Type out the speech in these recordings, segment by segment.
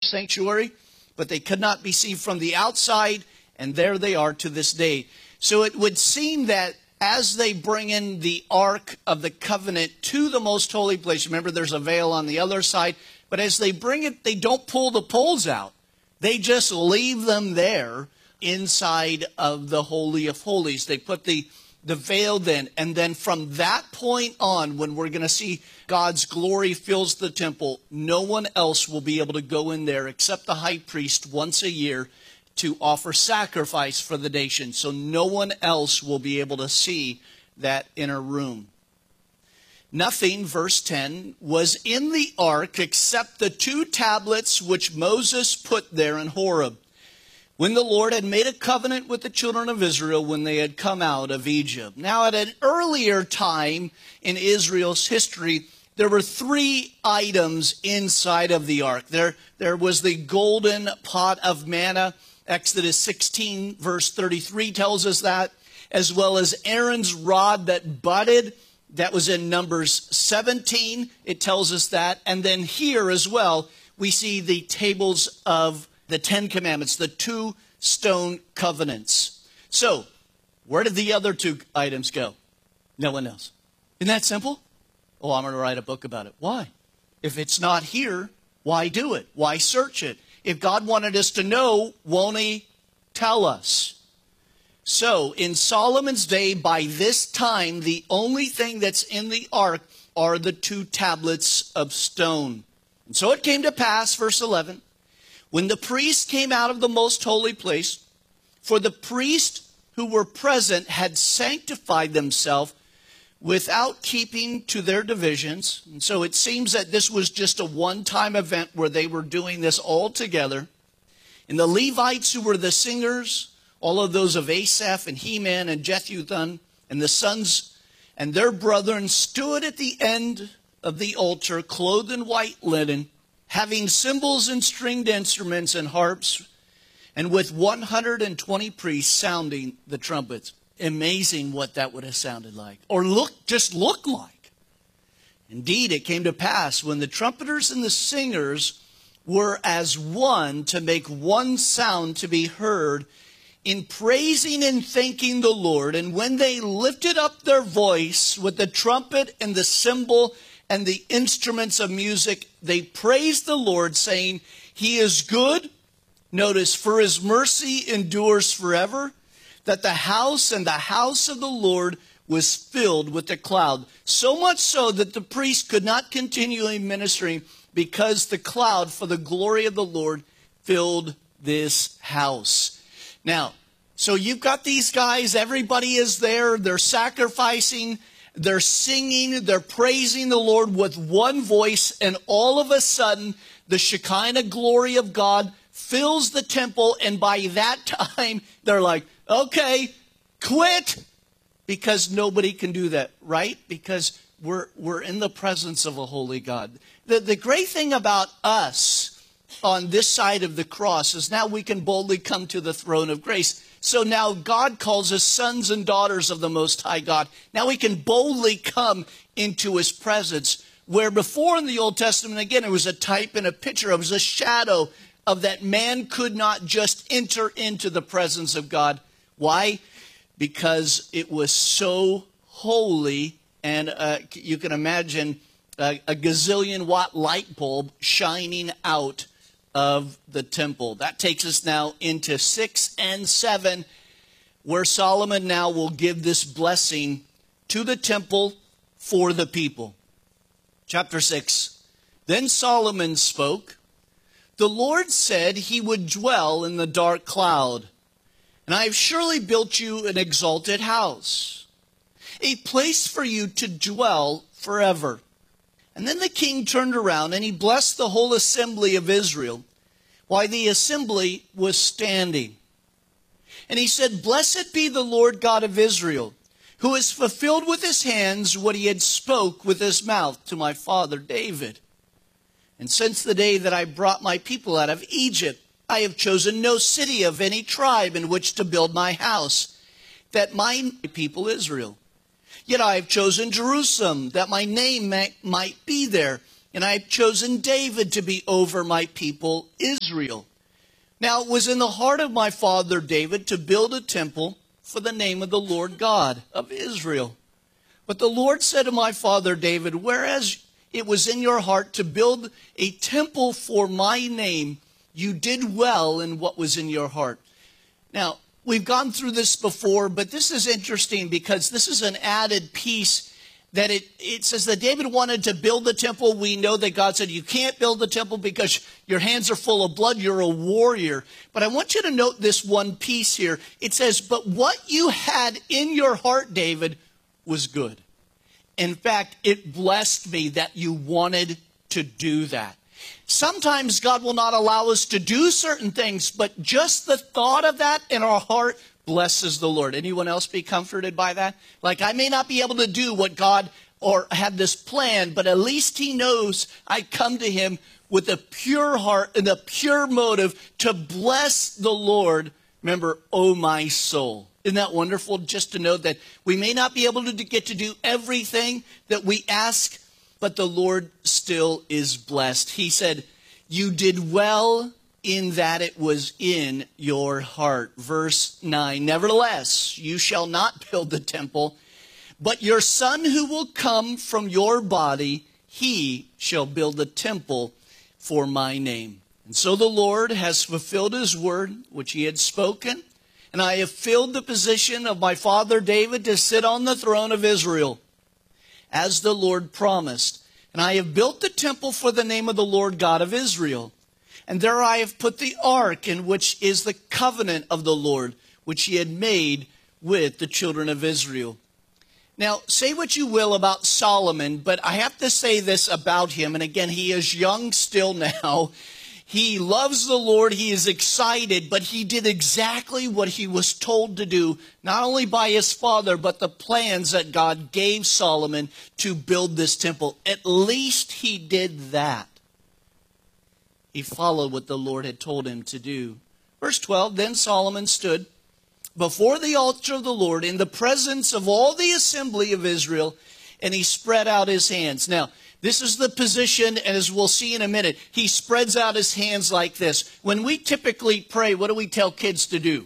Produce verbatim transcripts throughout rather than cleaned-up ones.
sanctuary, but they could not be seen from the outside, and there they are to this day. So it would seem that as they bring in the Ark of the Covenant to the most holy place, remember there's a veil on the other side, but as they bring it, they don't pull the poles out. They just leave them there inside of the Holy of Holies. They put the, the veil then, and then from that point on, when we're going to see God's glory fills the temple, no one else will be able to go in there except the high priest once a year to offer sacrifice for the nation. So no one else will be able to see that inner room. Nothing, verse ten, was in the ark except the two tablets which Moses put there in Horeb, when the Lord had made a covenant with the children of Israel when they had come out of Egypt. Now, at an earlier time in Israel's history, there were three items inside of the ark. There, there was the golden pot of manna. Exodus sixteen, verse thirty-three tells us that, as well as Aaron's rod that budded. That was in Numbers seventeen. It tells us that. And then here as well, we see the tables of the Ten Commandments, the two stone covenants. So, where did the other two items go? No one knows. Isn't that simple? Oh, I'm going to write a book about it. Why? If it's not here, why do it? Why search it? If God wanted us to know, won't he tell us? So, in Solomon's day, by this time, the only thing that's in the ark are the two tablets of stone. And so it came to pass, verse eleven, when the priests came out of the most holy place, for the priests who were present had sanctified themselves without keeping to their divisions. And so it seems that this was just a one-time event where they were doing this all together. And the Levites, who were the singers, all of those of Asaph and Heman and Jeduthun, and the sons and their brethren stood at the end of the altar, clothed in white linen, having cymbals and stringed instruments and harps, and with one hundred twenty priests sounding the trumpets. Amazing what that would have sounded like, or look, just looked like. Indeed, it came to pass when the trumpeters and the singers were as one to make one sound to be heard in praising and thanking the Lord. And when they lifted up their voice with the trumpet and the cymbal and the instruments of music, they praised the Lord, saying, He is good. Notice, for His mercy endures forever. That the house and the house of the Lord was filled with a cloud. So much so that the priest could not continually ministering because the cloud for the glory of the Lord filled this house. Now, so you've got these guys, everybody is there, they're sacrificing, they're singing, they're praising the Lord with one voice, and all of a sudden, the Shekinah glory of God fills the temple, and by that time, they're like, okay, quit, because nobody can do that, right? Because we're, we're in the presence of a holy God. The, the great thing about us on this side of the cross is now we can boldly come to the throne of grace. So now God calls us sons and daughters of the Most High God. Now we can boldly come into His presence, where before in the Old Testament, again, it was a type and a picture. It was a shadow of that man could not just enter into the presence of God. Why? Because it was so holy, and uh, you can imagine a, a gazillion watt light bulb shining out of the temple. That takes us now into six and seven, where Solomon now will give this blessing to the temple for the people. Chapter six. Then Solomon spoke. The Lord said He would dwell in the dark cloud. And I have surely built you an exalted house, a place for you to dwell forever. And then the king turned around and he blessed the whole assembly of Israel while the assembly was standing. And he said, Blessed be the Lord God of Israel, who has fulfilled with His hands what He had spoke with His mouth to my father David. And since the day that I brought my people out of Egypt, I have chosen no city of any tribe in which to build my house, that my people Israel. Yet I have chosen Jerusalem, that my name may, might be there. and I have chosen David to be over my people Israel. Now it was in the heart of my father David to build a temple for the name of the Lord God of Israel. But the Lord said to my father David, whereas it was in your heart to build a temple for my name, you did well in what was in your heart. Now, we've gone through this before, but this is interesting because this is an added piece that it, it says that David wanted to build the temple. We know that God said, you can't build the temple because your hands are full of blood. You're a warrior. But I want you to note this one piece here. It says, but what you had in your heart, David, was good. In fact, it blessed me that you wanted to do that. Sometimes God will not allow us to do certain things, but just the thought of that in our heart blesses the Lord. Anyone else be comforted by that? Like, I may not be able to do what God or have this plan, but at least he knows I come to him with a pure heart and a pure motive to bless the Lord. Remember, oh my soul. Isn't that wonderful just to know that we may not be able to get to do everything that we ask, but the Lord still is blessed. He said, you did well in that it was in your heart. Verse nine, nevertheless, you shall not build the temple, but your son who will come from your body, he shall build the temple for my name. And so the Lord has fulfilled his word, which he had spoken, and I have filled the position of my father David to sit on the throne of Israel, as the Lord promised. And I have built the temple for the name of the Lord God of Israel. And there I have put the ark, in which is the covenant of the Lord, which he had made with the children of Israel. Now, say what you will about Solomon, but I have to say this about him. And again, he is young still now. He loves the Lord. He is excited, but he did exactly what he was told to do, not only by his father, but the plans that God gave Solomon to build this temple. At least he did that. He followed what the Lord had told him to do. Verse twelve, then Solomon stood before the altar of the Lord in the presence of all the assembly of Israel, and he spread out his hands. Now, this is the position, and as we'll see in a minute, he spreads out his hands like this. When we typically pray, what do we tell kids to do?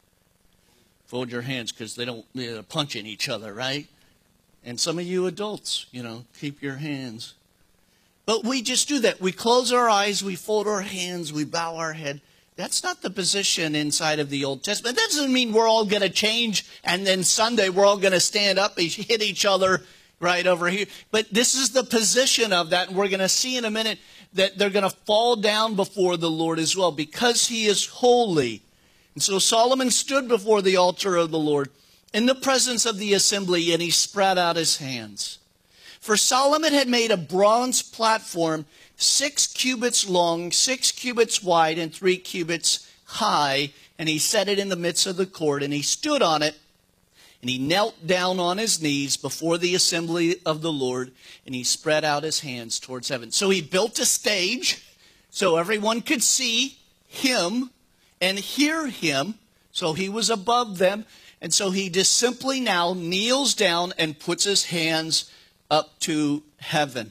Fold your hands because they don't they're punching each other, right? And some of you adults, you know, keep your hands. But we just do that. We close our eyes, we fold our hands, we bow our head. That's not the position inside of the Old Testament. That doesn't mean we're all going to change and then Sunday we're all going to stand up and hit each other right over here. But this is the position of that. And we're going to see in a minute that they're going to fall down before the Lord as well because he is holy. And so Solomon stood before the altar of the Lord in the presence of the assembly, and he spread out his hands. For Solomon had made a bronze platform six cubits long, six cubits wide, and three cubits high. And he set it in the midst of the court, and he stood on it, and he knelt down on his knees before the assembly of the Lord, and he spread out his hands towards heaven. So he built a stage so everyone could see him and hear him. So he was above them. And so he just simply now kneels down and puts his hands up to heaven.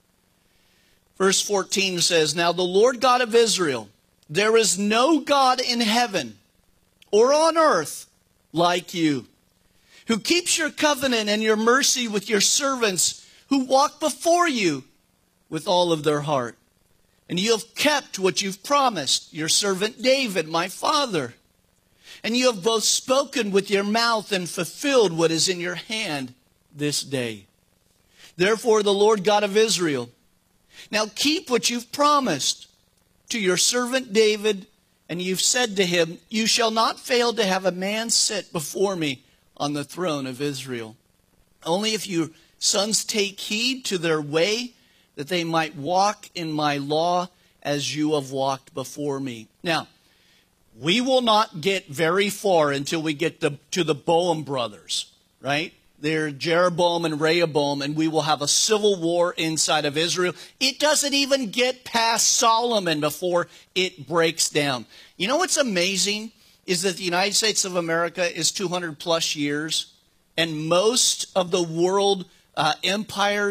Verse fourteen says, now the Lord God of Israel, there is no God in heaven or on earth like you, who keeps your covenant and your mercy with your servants who walk before you with all of their heart. And you have kept what you've promised your servant David, my father. And you have both spoken with your mouth and fulfilled what is in your hand this day. Therefore, the Lord God of Israel, now keep what you've promised to your servant David, and you've said to him, you shall not fail to have a man sit before me on the throne of Israel. Only if your sons take heed to their way, that they might walk in my law as you have walked before me. Now, we will not get very far until we get to, to the Boam brothers, right? They're Jeroboam and Rehoboam, and we will have a civil war inside of Israel. It doesn't even get past Solomon before it breaks down. You know what's amazing is that the United States of America is two hundred plus years, and most of the world uh, empires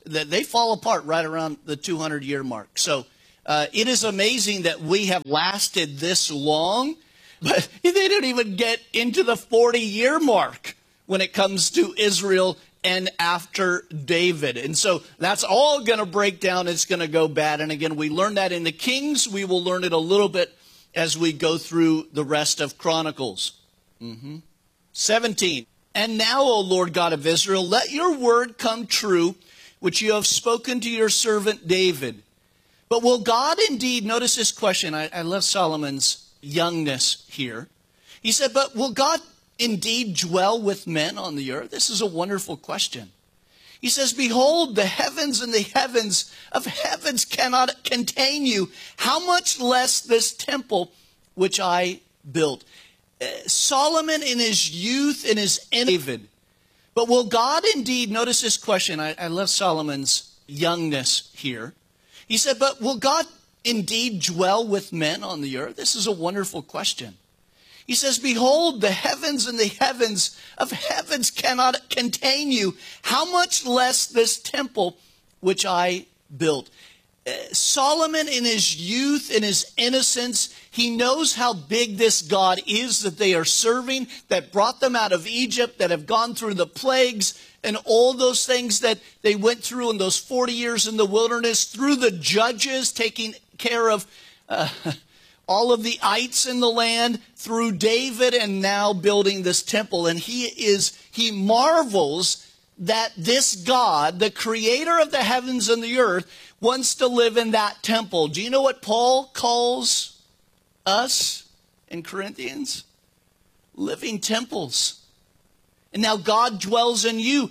that they fall apart right around the two hundred year mark. So uh, it is amazing that we have lasted this long, but they don't even get into the forty year mark when it comes to Israel and after David. And so that's all going to break down. It's going to go bad. And again, we learned that in the Kings. We will learn it a little bit as we go through the rest of Chronicles. Mm-hmm. seventeen. And now, O Lord God of Israel, let your word come true, which you have spoken to your servant David. But will God indeed, notice this question, I, I love Solomon's youngness here. He said, but will God indeed dwell with men on the earth? This is a wonderful question. He says, behold, the heavens and the heavens of heavens cannot contain you. How much less this temple which I built? Uh, Solomon in his youth, in his David. But will God indeed, notice this question, I, I love Solomon's youngness here. He said, but will God indeed dwell with men on the earth? This is a wonderful question. He says, behold, the heavens and the heavens of heavens cannot contain you. How much less this temple which I built? Uh, Solomon in his youth, in his innocence, he knows how big this God is that they are serving, that brought them out of Egypt, that have gone through the plagues and all those things that they went through in those forty years in the wilderness, through the judges taking care of uh, all of the ites in the land, through David, and now building this temple. And he is, he marvels that this God, the creator of the heavens and the earth, wants to live in that temple. Do you know what Paul calls us in Corinthians? Living temples. And now God dwells in you.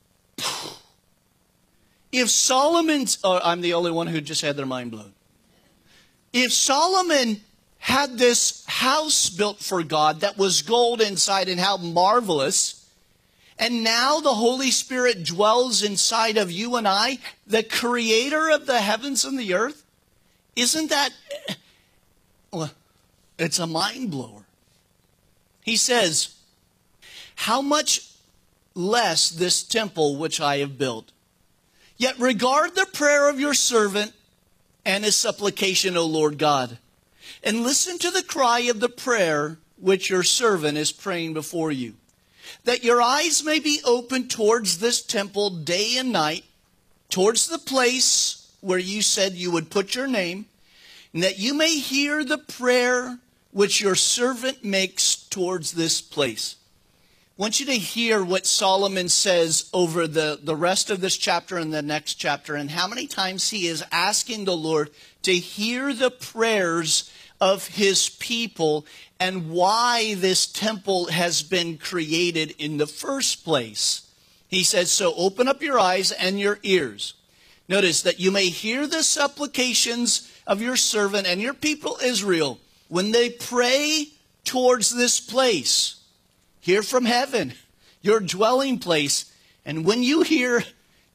If Solomon's, oh, I'm the only one who just had their mind blown. If Solomon had this house built for God that was gold inside, and how marvelous, and now the Holy Spirit dwells inside of you and I, the creator of the heavens and the earth, isn't that, well, it's a mind blower. He says, how much less this temple which I have built? Yet regard the prayer of your servant and his supplication, O Lord God, and listen to the cry of the prayer which your servant is praying before you, that your eyes may be open towards this temple day and night, towards the place where you said you would put your name, and that you may hear the prayer which your servant makes towards this place. I want you to hear what Solomon says over the, the rest of this chapter and the next chapter, and how many times he is asking the Lord to hear the prayers of his people, and why this temple has been created in the first place. He says, so open up your eyes and your ears. Notice that you may hear the supplications of your servant and your people Israel when they pray towards this place. Hear from heaven, your dwelling place. And when you hear,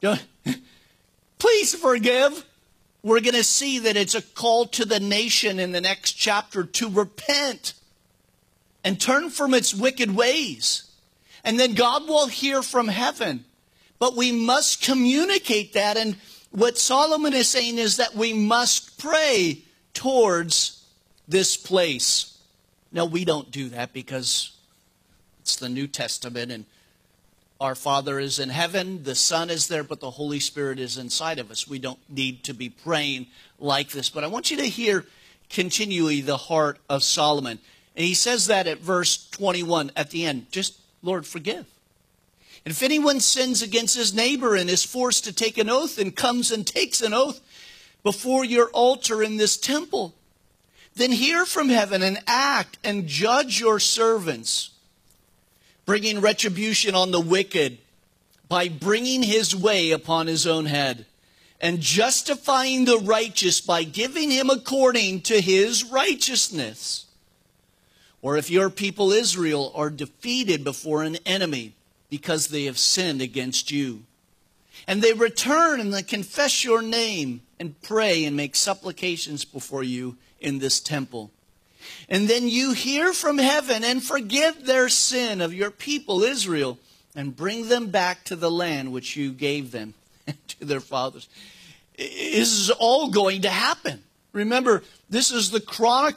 please forgive. We're going to see that it's a call to the nation in the next chapter to repent and turn from its wicked ways. And then God will hear from heaven. But we must communicate that. And what Solomon is saying is that we must pray towards this place. Now, we don't do that because it's the New Testament, and our Father is in heaven, the Son is there, but the Holy Spirit is inside of us. We don't need to be praying like this. But I want you to hear continually the heart of Solomon. And he says that at verse twenty-one at the end. Just, Lord, forgive. And if anyone sins against his neighbor and is forced to take an oath and comes and takes an oath before your altar in this temple, then hear from heaven and act and judge your servants, bringing retribution on the wicked by bringing his way upon his own head, and justifying the righteous by giving him according to his righteousness. Or if your people Israel are defeated before an enemy because they have sinned against you, and they return and they confess your name and pray and make supplications before you in this temple, and then you hear from heaven and forgive their sin of your people Israel and bring them back to the land which you gave them. to their fathers. This is all going to happen. Remember, this is the chronicle